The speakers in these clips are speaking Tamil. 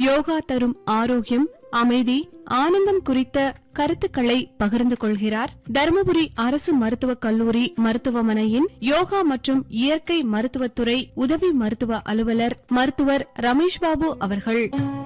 யோகா தரும் ஆரோக்கியம், அமைதி, ஆனந்தம் குறித்த கருத்துக்களை பகிர்ந்து கொள்கிறார் தருமபுரி அரசு மருத்துவக் கல்லூரி மருத்துவமனையின் யோகா மற்றும் இயற்கை மருத்துவத்துறை உதவி மருத்துவ அலுவலர் மருத்துவர் ரமேஷ் பாபு அவர்கள்.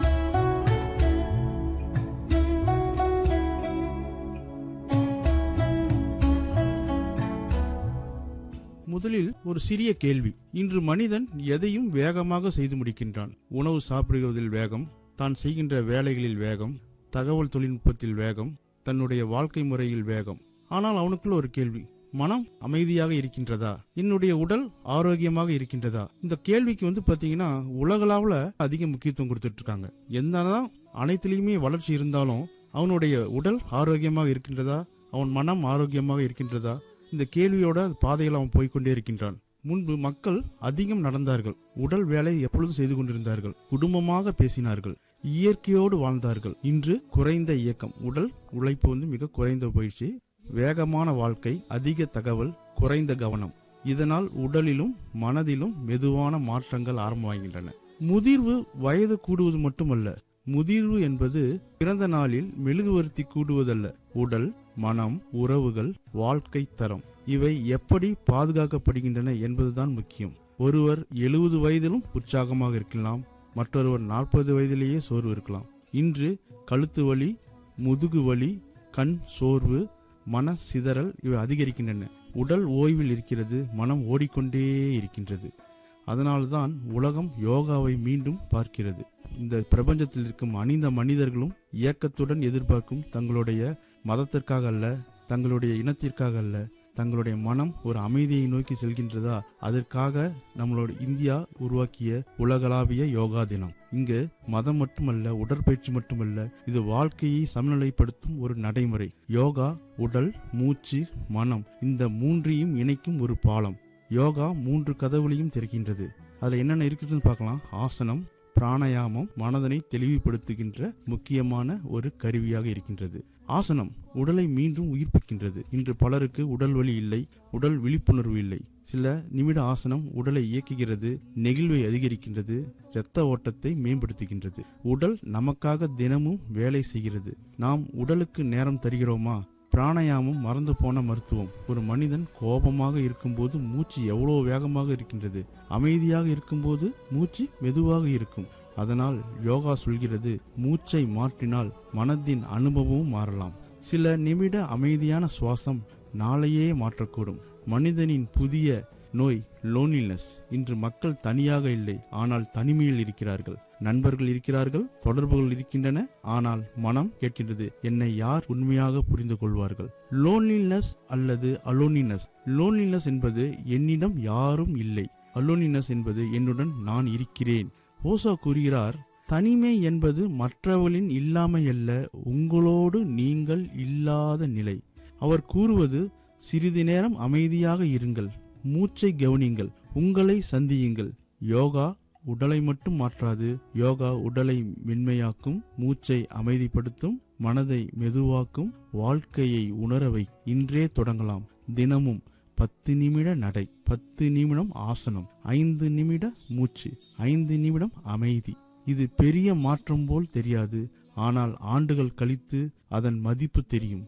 முதலில் ஒரு சிறிய கேள்வி. இன்று மனிதன் எதையும் வேகமாக செய்து முடிக்கின்றான். உணவு சாப்பிடுவதில் வேகம், தான் செய்கின்ற வேலைகளில் வேகம், தகவல் தொழில்நுட்பத்தில் வேகம், தன்னுடைய வாழ்க்கை முறையில் வேகம். ஆனால் அவனுக்குள்ள ஒரு கேள்வி, மனம் அமைதியாக இருக்கின்றதா? என்னுடைய உடல் ஆரோக்கியமாக இருக்கின்றதா? இந்த கேள்விக்கு பாத்தீங்கன்னா உலகளவுல அதிக முக்கியத்துவம் கொடுத்துட்டு இருக்காங்க. என்னதான் அனைத்திலையுமே வளர்ச்சி இருந்தாலும் அவனுடைய உடல் ஆரோக்கியமாக இருக்கின்றதா, அவன் மனம் ஆரோக்கியமாக இருக்கின்றதா? இந்த கேள்வியோட பாதையில் அவன் போய்கொண்டே இருக்கின்றான். முன்பு மக்கள் அதிகம் நடந்தார்கள், உடல் வேலை எப்பொழுதும் செய்து கொண்டிருந்தார்கள், குடும்பமாக பேசினார்கள், இயற்கையோடு வாழ்ந்தார்கள். இன்று குறைந்த இயக்கம், உடல் உழைப்பு மிக குறைந்த போயிடுச்சு. வேகமான வாழ்க்கை, அதிக தகவல், குறைந்த கவனம். இதனால் உடலிலும் மனதிலும் மெதுவான மாற்றங்கள் ஆரம்பமாகின்றன. முதிர்வு வயது கூடுவது மட்டுமல்ல, முதிர்வு என்பது பிறந்த நாளில் மெழுகுவர்த்தி கூடுவதல்ல. உடல், மனம், உறவுகள், வாழ்க்கை தரம் இவை எப்படி பாதுகாக்கப்படுகின்றன என்பதுதான் முக்கியம். ஒருவர் 70 வயதிலும் உற்சாகமாக இருக்கலாம், மற்றொருவர் 40 வயதிலேயே சோர்வு இருக்கலாம். இன்று கழுத்து வலி, முதுகு வலி, கண் சோர்வு, மன சிதறல் இவை அதிகரிக்கின்றன. உடல் ஓய்வில் இருக்கிறது, மனம் ஓடிக்கொண்டே இருக்கின்றது. அதனால்தான் உலகம் யோகாவை மீண்டும் பார்க்கிறது. இந்த பிரபஞ்சத்தில் இருக்கும் அனைத்து மனிதர்களும் இயக்கத்துடன் எதிர்பார்க்கும் தங்களுடைய மதத்திற்காக அல்ல, தங்களுடைய இனத்திற்காக அல்ல, தங்களுடைய மனம் ஒரு அமைதியை நோக்கி செல்கின்றதா, அதற்காக நம்மளுடைய இந்தியா உருவாக்கிய உலகளாவிய யோகா தினம். இங்கு மதம் மட்டுமல்ல, உடற்பயிற்சி மட்டுமல்ல, இது வாழ்க்கையை சமநிலைப்படுத்தும் ஒரு நடைமுறை. யோகா உடல், மூச்சு, மனம் இந்த மூன்றையும் இணைக்கும் ஒரு பாலம். யோகா 3 கதவுகளையும் திறக்கின்றது. அதுல என்னென்ன இருக்குதுன்னு பார்க்கலாம். ஆசனம், பிராணாயாமம் மனதனை தெளிவுபடுத்துகின்ற முக்கியமான ஒரு கருவியாக இருக்கின்றது. ஆசனம் உடலை மீண்டும் உயிர்ப்பிக்கின்றது. இன்று பலருக்கு உடல் வலி இல்லை, உடல் விழிப்புணர்வு இல்லை. சில நிமிட ஆசனம் உடலை இயக்குகிறது, நெகிழ்வை அதிகரிக்கின்றது, இரத்த ஓட்டத்தை மேம்படுத்துகின்றது. உடல் நமக்காக தினமும் வேலை செய்கிறது. நாம் உடலுக்கு நேரம் தருகிறோமா? பிராணாயாமம் மறந்து போன மருத்துவம். ஒரு மனிதன் கோபமாக இருக்கும்போது மூச்சு எவ்வளவு வேகமாக இருக்கின்றது, அமைதியாக இருக்கும்போது மூச்சு மெதுவாக இருக்கும். அதனால் யோகா சொல்கிறது, மூச்சை மாற்றினால் மனதின் அனுபவமும் மாறலாம். சில நிமிட அமைதியான சுவாசம் நாளையே மாற்றக்கூடும். மனிதனின் புதிய நோய் லோன்லினஸ். இன்று மக்கள் தனியாக இல்லை, ஆனால் தனிமையில் இருக்கிறார்கள். நண்பர்கள் இருக்கிறார்கள், தொடர்புகள் இருக்கின்றன, ஆனால் மனம் கேட்கின்றது, என்னை யார் உண்மையாக புரிந்து கொள்வார்கள்? லோன்லினஸ் அல்லது அலோனினஸ். லோன்லினஸ் என்பது என்னிடம் யாரும் இல்லை, அலோனினஸ் என்பது என்னுடன் நான் இருக்கிறேன். ஓசோ கூறுகிறார், தனிமை என்பது மற்றவர்களின் இல்லாமை அல்ல, உங்களோடு நீங்கள் இல்லாத நிலை. அவர் கூறுவது, சிறிது நேரம் அமைதியாக இருங்கள், மூச்சை கவனியுங்கள், உங்களை சந்தியுங்கள். யோகா உடலை மட்டும் மாற்றாது, யோகா உடலை மென்மையாக்கும், மூச்சை அமைதிப்படுத்தும், மனதை மெதுவாக்கும், வாழ்க்கையை உணரவை. இன்றே தொடங்கலாம். தினமும் 10 நிமிட நடை, 10 நிமிடம் ஆசனம், 5 நிமிட மூச்சு, 5 நிமிடம் அமைதி. இது பெரிய மாற்றம் போல் தெரியாது, ஆனால் ஆண்டுகள் கழித்து அதன் மதிப்பு தெரியும்.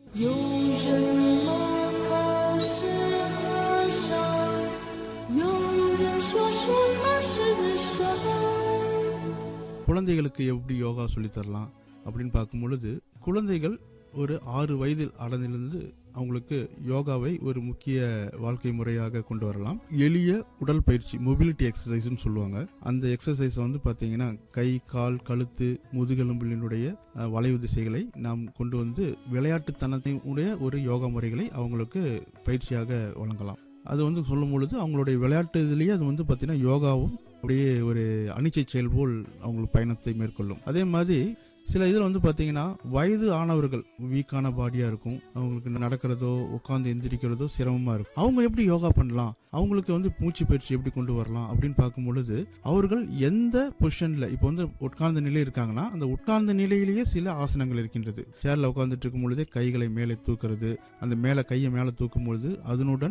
குழந்தைகளுக்கு எப்படி யோகா சொல்லித்தரலாம் அப்படின்னு பார்க்கும் பொழுது, குழந்தைகள் ஒரு 6 வயது அடைந்திலிருந்து அவங்களுக்கு யோகாவை ஒரு முக்கிய வாழ்க்கை முறையாக கொண்டு வரலாம். எளிய உடல் பயிற்சி, மொபிலிட்டி எக்ஸசைஸ்ன்னு சொல்லுவாங்க. அந்த எக்ஸசைஸ் பாத்தீங்கன்னா கை, கால், கழுத்து, முதுகெலும்பினுடைய வளைவு திசைகளை நாம் கொண்டு வந்து விளையாட்டுத்தனத்தினுடைய ஒரு யோகா முறைகளை அவங்களுக்கு பயிற்சியாக வழங்கலாம். அது சொல்லும் பொழுது அவங்களுடைய விளையாட்டு இதுலேயே அது பார்த்தீங்கன்னா யோகாவும் அப்படியே ஒரு அனிச்சை செயல் போல் அவங்களுக்கு பயணத்தை மேற்கொள்ளும். அதே மாதிரி சில இதில் பார்த்தீங்கன்னா வயது ஆனவர்கள் வீக்கான பாடியா இருக்கும், அவங்களுக்கு நடக்கிறதோ உட்காந்து எந்திரிக்கிறதோ சிரமமா இருக்கும். அவங்க எப்படி யோகா பண்ணலாம், அவங்களுக்கு மூச்சு பயிற்சி எப்படி கொண்டு வரலாம் அப்படின்னு பார்க்கும் பொழுது, அவர்கள் எந்த பொசிஷன்ல இப்போ உட்கார்ந்த நிலை இருக்காங்கன்னா அந்த உட்கார்ந்த நிலையிலேயே சில ஆசனங்கள் இருக்கின்றது. சேர்ல உட்கார்ந்துட்டு இருக்கும் பொழுதே கைகளை மேலே தூக்குறது, அந்த மேல கையை மேலே தூக்கும் பொழுது அதனுடன்